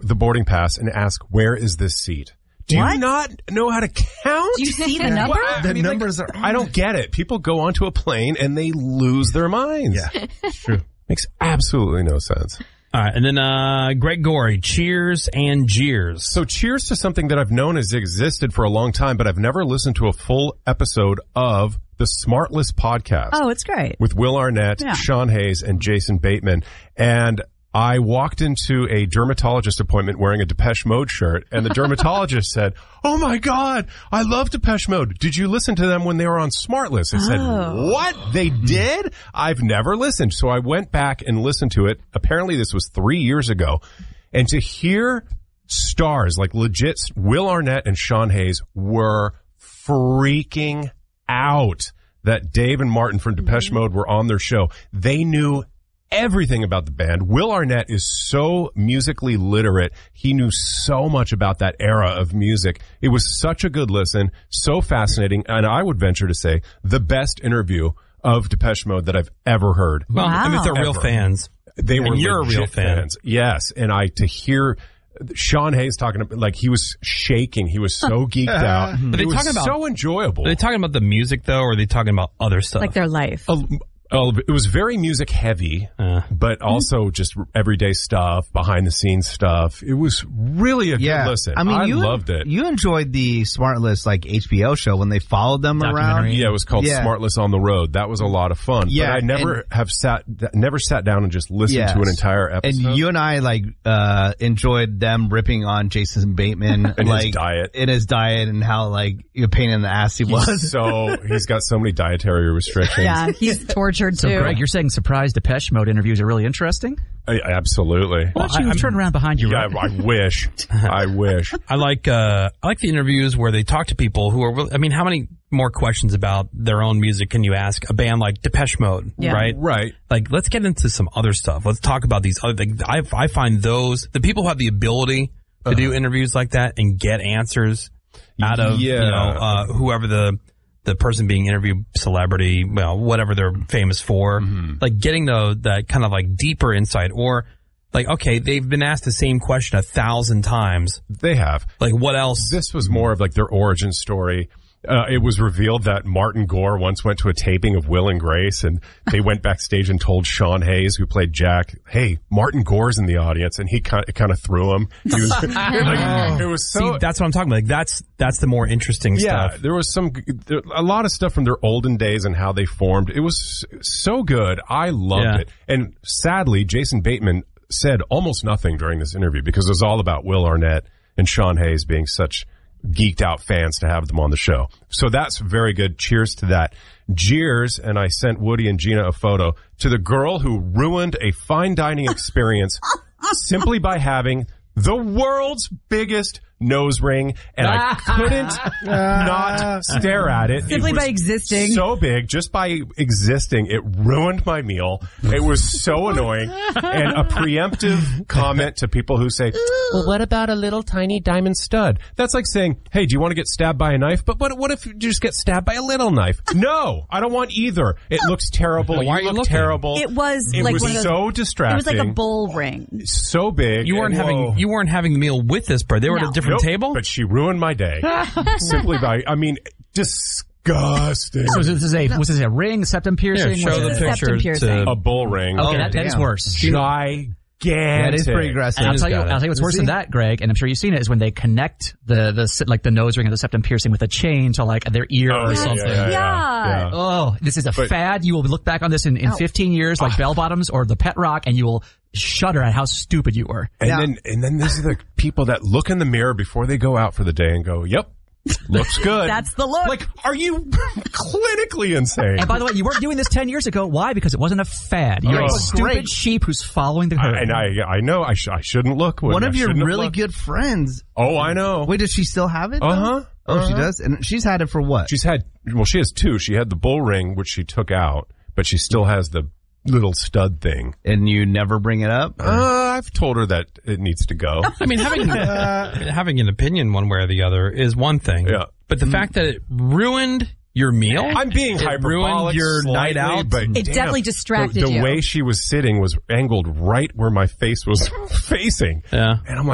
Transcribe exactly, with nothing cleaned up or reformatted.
the boarding pass and ask, where is this seat? Do what? you not know how to count? Do you see the number? Well, the I mean, numbers like, are... I don't get it. People go onto a plane and they lose their minds. Yeah, it's true. Makes absolutely no sense. All right, and then uh, Greg Gorey, Cheers and Jeers. So Cheers to something that I've known has existed for a long time, but I've never listened to a full episode of the Smartless podcast. Oh, it's great. With Will Arnett, Yeah. Sean Hayes, and Jason Bateman. And I walked into a dermatologist appointment wearing a Depeche Mode shirt, and the dermatologist said, oh my God, I love Depeche Mode. Did you listen to them when they were on Smartless? I said, Oh. what? They did? I've never listened. So I went back and listened to it. Apparently this was three years ago. And to hear stars, like legit, Will Arnett and Sean Hayes were freaking out that Dave and Martin from Depeche Mode were on their show. They knew everything about the band. Will Arnett is so musically literate. He knew so much about that era of music. It was such a good listen, so fascinating, and I would venture to say the best interview of Depeche Mode that I've ever heard. Well, I mean, if they're Ever. real fans. They were And you're a legit real fan. fans. Yes, and I to hear Sean Hayes talking about, like, he was shaking. He was so geeked out. Are they it was talking about- so enjoyable. Are they talking about the music, though, or are they talking about other stuff? Like their life. Oh, oh, it was very music heavy, Uh. but also just everyday stuff, behind the scenes stuff. It was really a Yeah, good listen. I mean, you loved it. You enjoyed the Smartless like H B O show when they followed them around. Documentary. Yeah, it was called Yeah. Smartless on the Road. That was a lot of fun. Yeah, but I never and- have sat, never sat down and just listened Yes. to an entire And episode. you and I like uh enjoyed them ripping on Jason Bateman And his like diet. in his diet and how like a pain in the ass he was. He's so he's got so many dietary restrictions. Yeah, he's tortured So, too. Greg, you're saying surprise Depeche Mode interviews are really interesting? I, absolutely. Why don't you turn around behind you? Yeah, Rick? I wish. I wish. I like uh, I like the interviews where they talk to people who are really, I mean, how many more questions about their own music can you ask a band like Depeche Mode, Yeah. right? Right. Like, let's get into some other stuff. Let's talk about these other things. I, I find those, the people who have the ability to Uh-huh. do interviews like that and get answers out of, Yeah. you know, uh, whoever the, the person being interviewed, celebrity, well, whatever they're famous for, Mm-hmm. like getting the, that kind of like deeper insight, or like, okay, they've been asked the same question a thousand times. They have. Like, what else? This was more of like their origin story. Uh, it was revealed that Martin Gore once went to a taping of Will and Grace, and they went backstage and told Sean Hayes, who played Jack, hey, Martin Gore's in the audience, and he kind of, kind of threw him. He was, like, it was so... See, that's what I'm talking about. Like, that's, that's the more interesting Yeah, stuff. there was some, there, a lot of stuff from their olden days and how they formed. It was so good. I loved Yeah. it. And sadly, Jason Bateman said almost nothing during this interview because it was all about Will Arnett and Sean Hayes being such geeked out fans to have them on the show. So that's very good. Cheers to that. Jeers, and I sent Woody and Gina a photo, to the girl who ruined a fine dining experience simply by having the world's biggest nose ring, and I couldn't not stare at it. Simply It by was existing. so big, just by existing, it ruined my meal. It was so annoying. And a preemptive comment to people who say, well, what about a little tiny diamond stud? That's like saying, hey, do you want to get stabbed by a knife? But what, what if you just get stabbed by a little knife? No, I don't want either. It looks terrible. Well, why you are you look looking? terrible. It was It like was one of those, so it distracting. was like a bull ring. So big. You weren't and- having, whoa. you weren't having the meal with this bird. They were at No. a different Nope, table? But she ruined my day. Simply by, I mean, disgusting. So this is a was this a ring, septum piercing? Yeah, show Was the it- Septum picture piercing. to, A bull ring. Okay, Oh, that, that is damn. worse. Gigantic. That is pretty aggressive. And I'll Jenna's tell you, got it. I'll tell you what's worse than that, Greg, and I'm sure you've seen it, is when they connect the, the, like the nose ring and the septum piercing with a chain to like their ear Oh, or yeah, something. yeah, yeah, Yeah. yeah. Oh, this is a But- fad. You will look back on this in, in fifteen years like Bell Bottoms or the Pet Rock, and you will shudder at how stupid you were. And Yeah. then, and then these are the people that look in the mirror before they go out for the day and go, yep, looks good. That's the look. Like, are you clinically insane? And by the way, you weren't doing this ten years ago. Why? Because it wasn't a fad. You're Oh. a stupid Great. sheep who's following the herd. I, and I, I know I, sh- I shouldn't look. Woody. One I of your shouldn't have really looked. good friends. Oh, I know. Wait, does she still have it? though? Uh-huh. Oh, she Uh-huh. does? And she's had it for what? She's had, well, she has two. She had the bull ring, which she took out, but she still has the little stud thing. And you never bring it up? Uh, I've told her that it needs to go. I mean, having, having an opinion one way or the other is one thing. Yeah. But the fact that it ruined your meal? I'm being It hyperbolic ruined your slightly, night out? but It damn, definitely distracted the, the you. way she was sitting was angled right where my face was facing. Yeah. And I'm like,